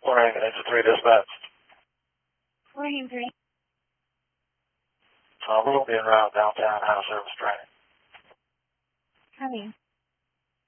Morning, Engine 3 dispatch. Morning, 3. We'll be en route downtown out of service training. Coming.